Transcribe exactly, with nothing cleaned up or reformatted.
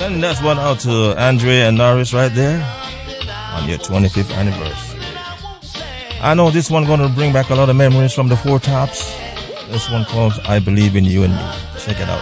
Send that one out to Andre and Norris right there on your twenty-fifth anniversary. I know this one gonna bring back a lot of memories from the Four Tops. This one called I Believe in You and Me. Check it out.